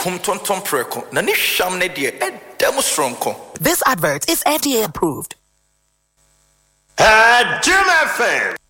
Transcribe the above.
kum tonton preko na ne hwam ne de edem stronko. This advert is FDA approved. Jim FM.